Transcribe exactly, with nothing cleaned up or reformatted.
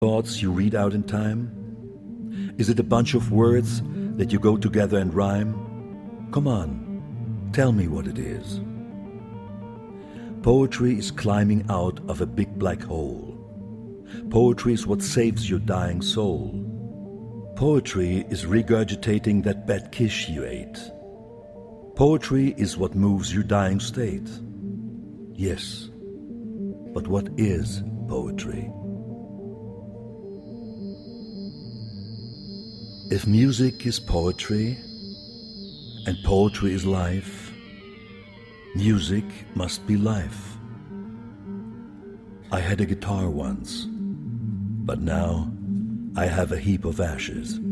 thoughts you read out in time? Is it a bunch of words that you go together and rhyme? Come on, tell me what it is. Poetry is climbing out of a big black hole. Poetry is what saves your dying soul. Poetry is regurgitating that bad kiss you ate. Poetry is what moves your dying state. Yes, but what is poetry? If music is poetry, and poetry is life, music must be life. I had a guitar once, but now I have a heap of ashes.